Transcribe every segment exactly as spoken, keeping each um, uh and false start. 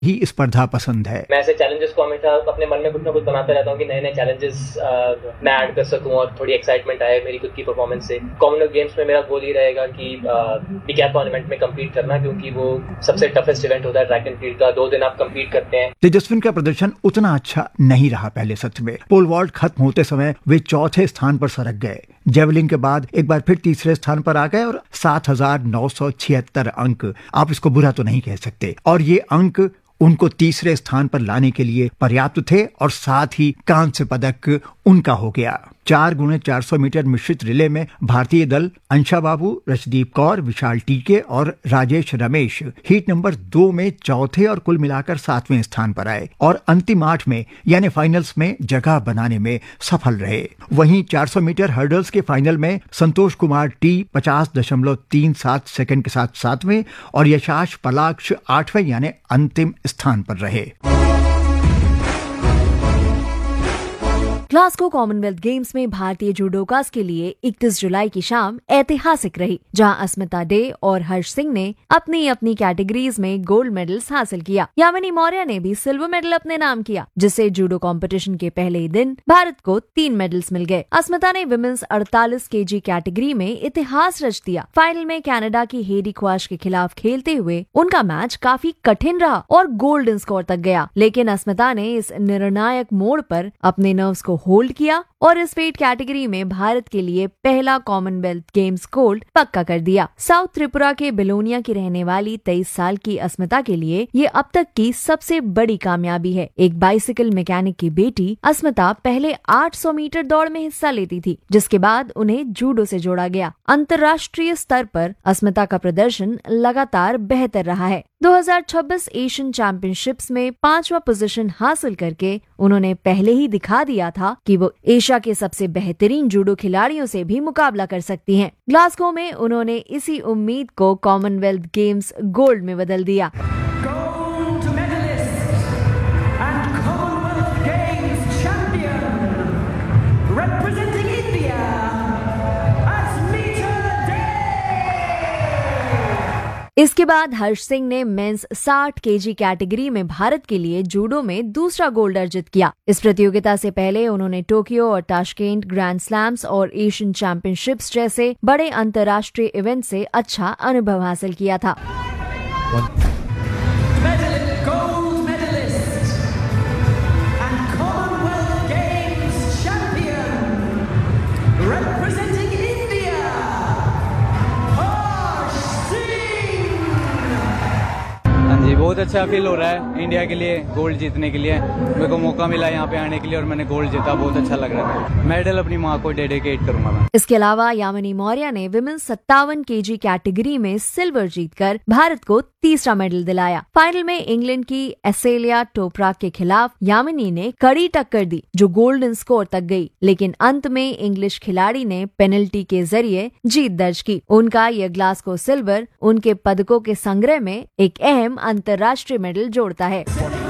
ही स्पर्धा पसंद है। मैं ऐसे चैलेंजेस को हमेशा अपने मन में कुछ ना कुछ बनाता रहता हूँ कि नए नए चैलेंजेस मैं ऐड कर सकूँ और थोड़ी एक्साइटमेंट आए मेरी खुद की परफॉर्मेंस से। कॉमनवेल्थ गेम्स में मेरा गोल ही रहेगा कि डिकैथलॉन इवेंट में कम्पीट करना, क्योंकि वो सबसे टफेस्ट इवेंट होता है ट्रैक एंड फील्ड का। दो दिन आप कम्पीट करते हैं। तेजस्विन का प्रदर्शन उतना अच्छा नहीं रहा पहले सत्र में। पोल वॉल्ट खत्म होते समय वे चौथे स्थान पर सरक गए। जेवलिन के बाद एक बार फिर तीसरे स्थान पर आ गए और सात हजार नौ सौ छिहत्तर अंक, आप इसको बुरा तो नहीं कह सकते। और ये अंक उनको तीसरे स्थान पर लाने के लिए पर्याप्त थे और साथ ही कांस्य पदक उनका हो गया। चार गुणे चार सौ मीटर मिश्रित रिले में भारतीय दल अंशा बाबू, रशदीप कौर, विशाल टीके और राजेश रमेश हीट नंबर दो में चौथे और कुल मिलाकर सातवें स्थान पर आए और अंतिम आठ में यानी फाइनल्स में जगह बनाने में सफल रहे। वहीं चार सौ मीटर हर्डल्स के फाइनल में संतोष कुमार टी पचास दशमलव तीन सात सेकंड के साथ सातवें और यशाश पलाक्ष आठवें यानी अंतिम स्थान पर रहे। ग्लासगो कॉमनवेल्थ गेम्स में भारतीय जूडोकास के लिए इकतीस जुलाई की शाम ऐतिहासिक रही, जहां अस्मिता डे और हर्ष सिंह ने अपनी अपनी कैटेगरीज में गोल्ड मेडल्स हासिल किया। यामिनी मौर्य ने भी सिल्वर मेडल अपने नाम किया, जिससे जूडो कंपटीशन के पहले ही दिन भारत को तीन मेडल्स मिल गए। अस्मिता ने विमेंस अड़तालीस केजी कैटेगरी में इतिहास रच दिया। फाइनल में कनाडा की हेडी क्वाश के खिलाफ खेलते हुए उनका मैच काफी कठिन रहा और गोल्डन स्कोर तक गया, लेकिन अस्मिता ने इस निर्णायक मोड़ पर अपने नर्व्स को होल्ड किया और इस वेट कैटेगरी में भारत के लिए पहला कॉमनवेल्थ गेम्स गोल्ड पक्का कर दिया। साउथ त्रिपुरा के बिलोनिया की रहने वाली तेईस साल की अस्मिता के लिए ये अब तक की सबसे बड़ी कामयाबी है। एक बाइसिकल मैकेनिक की बेटी अस्मिता पहले आठ सौ मीटर दौड़ में हिस्सा लेती थी, जिसके बाद उन्हें जूडो से जोड़ा गया। अंतर्राष्ट्रीय स्तर पर अस्मिता का प्रदर्शन लगातार बेहतर रहा है। दो हज़ार छब्बीस एशियन चैंपियनशिप्स में पांचवा पोजीशन हासिल करके उन्होंने पहले ही दिखा दिया था कि वो एशिया के सबसे बेहतरीन जूडो खिलाड़ियों से भी मुकाबला कर सकती हैं। ग्लासगो में उन्होंने इसी उम्मीद को कॉमनवेल्थ गेम्स गोल्ड में बदल दिया। इसके बाद हर्ष सिंह ने मेंस साठ केजी कैटेगरी में भारत के लिए जूडो में दूसरा गोल्ड अर्जित किया। इस प्रतियोगिता से पहले उन्होंने टोक्यो और ताशकेंट ग्रैंड स्लैम्स और एशियन चैंपियनशिप्स जैसे बड़े अंतर्राष्ट्रीय इवेंट से अच्छा अनुभव हासिल किया था। बहुत अच्छा फील हो रहा है इंडिया के लिए गोल्ड जीतने के लिए। मेरे को मौका मिला यहाँ पे आने के लिए और मैंने गोल्ड जीता, बहुत अच्छा लग रहा है। मेडल अपनी माँ को डेडिकेट करूंगा मैं। इसके अलावा यामिनी मौर्य ने विमेंस सत्तावन केजी कैटेगरी में सिल्वर जीतकर भारत को तीसरा मेडल दिलाया। फाइनल में इंग्लैंड की एसेलिया टोपराक के खिलाफ यामिनी ने कड़ी टक्कर दी, जो गोल्डन स्कोर तक गई, लेकिन अंत में इंग्लिश खिलाड़ी ने पेनल्टी के जरिए जीत दर्ज की। उनका यह ग्लासगो सिल्वर उनके पदकों के संग्रह में एक अहम अंतर्राष्ट्रीय मेडल जोड़ता है।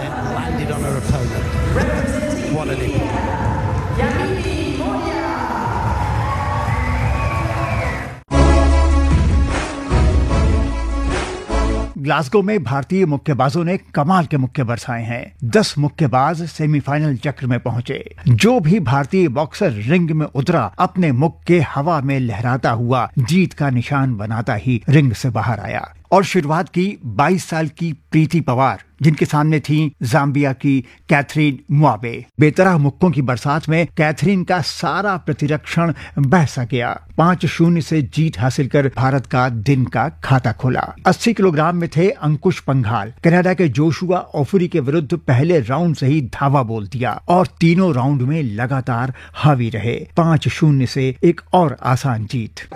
ग्लासगो में भारतीय मुक्केबाजों ने कमाल के मुक्के बरसाए हैं। दस मुक्केबाज सेमीफाइनल चक्र में पहुंचे। जो भी भारतीय बॉक्सर रिंग में उतरा, अपने मुक्के हवा में लहराता हुआ जीत का निशान बनाता ही रिंग से बाहर आया। और शुरुआत की बाईस साल की प्रीति पवार, जिनके सामने थी जाम्बिया की कैथरीन मुआबे। बेतरह मुक्कों की बरसात में कैथरीन का सारा प्रतिरक्षण बह सा गया। पांच शून्य से जीत हासिल कर भारत का दिन का खाता खोला। अस्सी किलोग्राम में थे अंकुश पंघाल। कनाडा के जोशुआ ओफुरी के विरुद्ध पहले राउंड से ही धावा बोल दिया और तीनों राउंड में लगातार हावी रहे। पांच शून्य से एक और आसान जीत।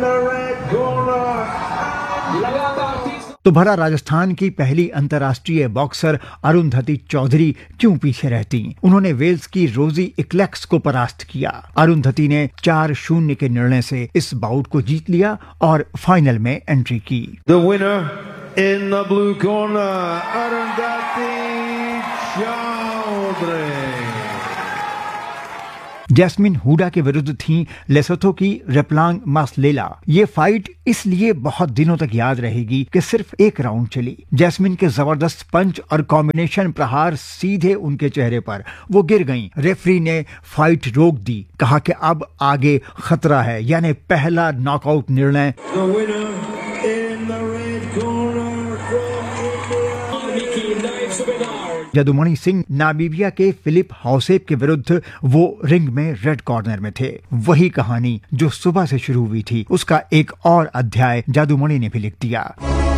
तो भला राजस्थान की पहली अंतर्राष्ट्रीय बॉक्सर अरुंधति चौधरी क्यों पीछे रहती? उन्होंने वेल्स की रोजी इक्लेक्स को परास्त किया। अरुंधति ने चार शून्य के निर्णय से इस बाउट को जीत लिया और फाइनल में एंट्री की। The winner in the blue corner, Arundhati Chaudhary. Jasmine Hooda के विरुद्ध थी लेसोथो की रेपलांग मासलेला। ये फाइट इसलिए बहुत दिनों तक याद रहेगी कि सिर्फ एक राउंड चली। जैस्मिन के जबरदस्त पंच और कॉम्बिनेशन प्रहार सीधे उनके चेहरे पर, वो गिर गईं। रेफरी ने फाइट रोक दी, कहा कि अब आगे खतरा है, यानी पहला नॉकआउट निर्णय। जदुमणि सिंह नामीबिया के फिलिप हौसेप के विरुद्ध वो रिंग में रेड कॉर्नर में थे। वही कहानी जो सुबह से शुरू हुई थी, उसका एक और अध्याय जादूमणि ने भी लिख दिया।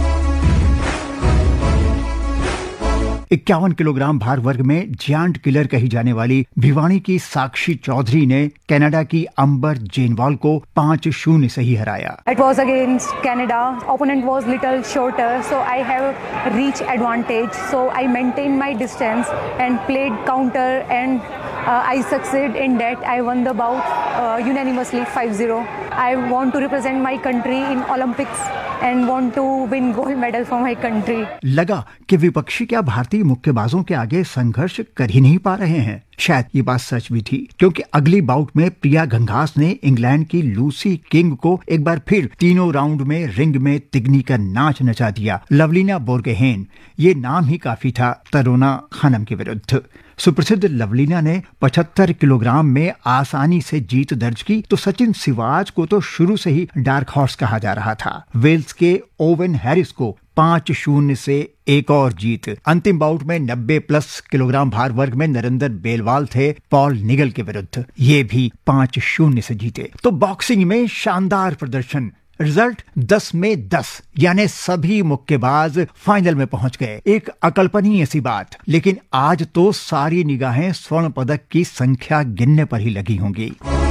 इक्यावन किलोग्राम भार वर्ग में जायंट किलर कही जाने वाली भिवानी की साक्षी चौधरी ने कनाडा की अंबर जेनवाल को पांच शून्य से ही हराया। It was against Canada. Opponent was little shorter, so I have reach advantage. So I maintained my distance and played counter, and uh, I succeed in that. I won the bout uh, unanimously five zero. I want to represent my country in Olympics and want to win gold medal for my country. लगा कि विपक्षी क्या भारतीय मुक्केबाजों के आगे संघर्ष कर ही नहीं पा रहे हैं। शायद ये बात सच भी थी, क्योंकि अगली बाउट में प्रिया घंघास ने इंग्लैंड की लूसी किंग को एक बार फिर तीनों राउंड में रिंग में तिगनी का नाच नचा दिया। लवलीना बोर्गोहेन, ये नाम ही काफी था तरोना खानम के विरुद्ध। सुप्रसिद्ध लवलीना ने पचहत्तर किलोग्राम में आसानी से जीत दर्ज की, तो सचिन सिवाच को तो शुरू से ही डार्क हॉर्स कहा जा रहा था। वेल्स के ओवेन हैरिस को पांच शून्य से एक और जीत। अंतिम बाउट में नब्बे प्लस किलोग्राम भार वर्ग में नरेंद्र बेलवाल थे पॉल निगल के विरुद्ध, ये भी पांच शून्य से जीते। तो बॉक्सिंग में शानदार प्रदर्शन, रिजल्ट दस में दस, यानी सभी मुक्केबाज फाइनल में पहुंच गए। एक अकल्पनीय सी बात, लेकिन आज तो सारी निगाहें स्वर्ण पदक की संख्या गिनने पर ही लगी होंगी।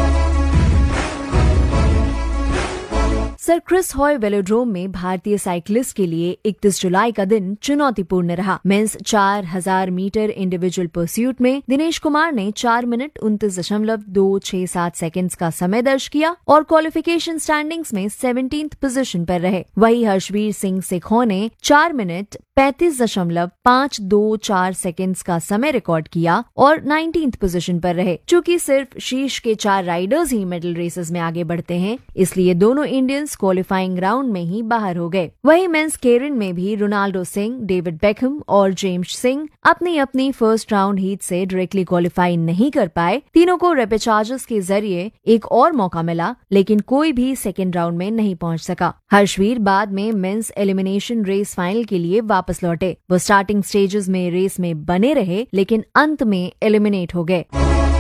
सर क्रिस हॉय वेलोड्रोम में भारतीय साइकिलिस्ट के लिए इकतीस जुलाई का दिन चुनौतीपूर्ण रहा। मेंस चार हजार मीटर इंडिविजुअल परस्यूट में दिनेश कुमार ने चार मिनट उनतीस दशमलव दो छह सात सेकेंड्स का समय दर्ज किया और क्वालिफिकेशन स्टैंडिंग्स में सेवनटीन्थ पोजीशन पर रहे। वही हर्षवीर सिंह सिखो ने चार मिनट पैंतीस दशमलव पाँच दो चार सेकेंड्स का समय रिकॉर्ड किया और नाइनटीन्थ पोजीशन पर रहे। चूंकि सिर्फ शीर्ष के चार राइडर्स ही मेडल रेसेस में आगे बढ़ते हैं, इसलिए दोनों इंडियंस क्वालिफाइंग राउंड में ही बाहर हो गए। वही मेंस केरिन में भी रोनाल्डो सिंह, डेविड बेकहम और जेम्स सिंह अपनी अपनी फर्स्ट राउंड हीट से डायरेक्टली क्वालिफाई नहीं कर पाए। तीनों को रेपेचार्जेस के जरिए एक और मौका मिला, लेकिन कोई भी सेकेंड राउंड में नहीं पहुंच सका। हर्षवीर बाद में मेंस एलिमिनेशन रेस फाइनल के लिए वापस लौटे। वो स्टार्टिंग स्टेजेस में रेस में बने रहे, लेकिन अंत में एलिमिनेट हो गए।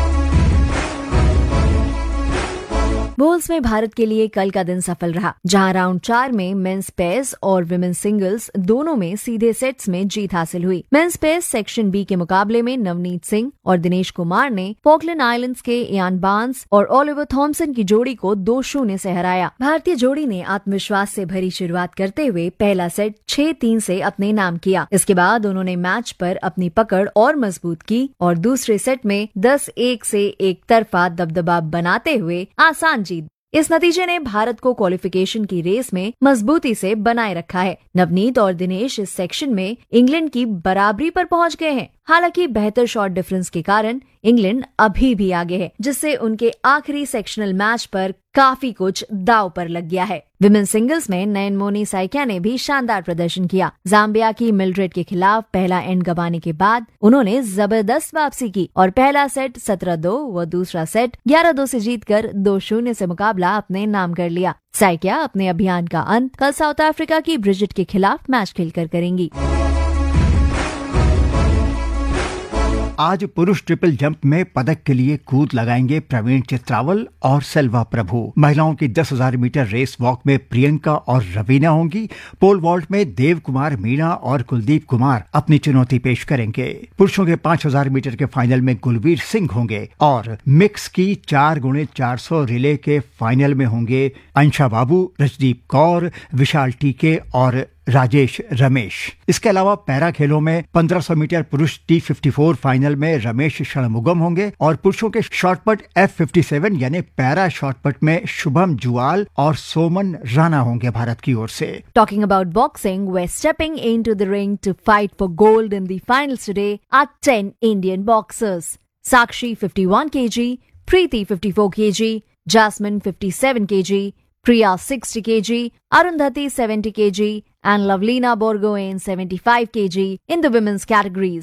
बोल्स में भारत के लिए कल का दिन सफल रहा, जहां राउंड चार में मेंस पेयर्स और विमेन सिंगल्स दोनों में सीधे सेट्स में जीत हासिल हुई। मेंस पेयर्स सेक्शन बी के मुकाबले में नवनीत सिंह और दिनेश कुमार ने फॉकलैंड आइलैंड्स के इयान बार्न्स और ओलिवर थॉमसन की जोड़ी को दो शून्य से हराया। भारतीय जोड़ी ने आत्मविश्वास से भरी शुरुआत करते हुए पहला सेट छह तीन से अपने नाम किया। इसके बाद उन्होंने मैच पर अपनी पकड़ और मजबूत की और दूसरे सेट में दस एक से एक तरफा दबदबा बनाते हुए आसान जीत। इस नतीजे ने भारत को क्वालिफिकेशन की रेस में मजबूती से बनाए रखा है। नवनीत और दिनेश इस सेक्शन में इंग्लैंड की बराबरी पर पहुंच गए हैं। हालांकि बेहतर शॉट डिफरेंस के कारण इंग्लैंड अभी भी आगे है, जिससे उनके आखिरी सेक्शनल मैच पर काफी कुछ दांव पर लग गया है। विमेन सिंगल्स में नयनमोनी साइकिया ने भी शानदार प्रदर्शन किया। जाम्बिया की मिल्ड्रेड के खिलाफ पहला एंड गंवाने के बाद उन्होंने जबरदस्त वापसी की और पहला सेट सत्रह दो व दूसरा सेट ग्यारह दो से जीतकर दो शून्य से मुकाबला अपने नाम कर लिया। साइकिया अपने अभियान का अंत कल साउथ अफ्रीका की ब्रिजिट के खिलाफ मैच खेलकर करेंगी। आज पुरुष ट्रिपल जंप में पदक के लिए कूद लगाएंगे प्रवीण चित्रावल और सेल्वा प्रभु। महिलाओं की दस हजार मीटर रेस वॉक में प्रियंका और रवीना होंगी। पोल वॉल्ट में देव कुमार मीणा और कुलदीप कुमार अपनी चुनौती पेश करेंगे। पुरुषों के पांच हजार मीटर के फाइनल में गुलवीर सिंह होंगे और मिक्स की चार गुणे चार सौ रिले के फाइनल में होंगे अंशा बाबू, रजदीप कौर, विशाल टीके और राजेश रमेश। इसके अलावा पैरा खेलों में पंद्रह सौ मीटर पुरुष टी फिफ्टी फोर फाइनल में रमेश षणमुगम होंगे और पुरुषों के शॉटपट एफ फिफ्टी सेवन यानी पैरा शॉटपट में शुभम जुआल और सोमन राणा होंगे भारत की ओर से। Talking about boxing, we're stepping into the ring to fight for gold in the finals today are ten Indian boxers. Sakshi fifty-one kilograms, Preeti fifty-four kilograms, Jasmine fifty-seven kilograms, Priya sixty kilograms, Arundhati seventy kilograms, and Lavlina Borgohain seventy-five kilograms in the women's categories.